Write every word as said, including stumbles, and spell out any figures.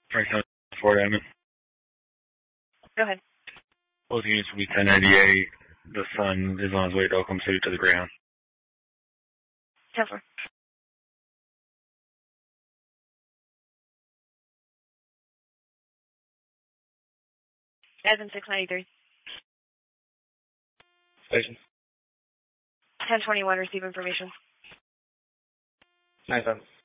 Franklin, Florida, Admin. Go ahead. Both units will be ten ninety-eight. The sun is on his way to Oklahoma City to the ground. ten four. Admin six ninety-three. Station. ten twenty-one, receive information. nine seven.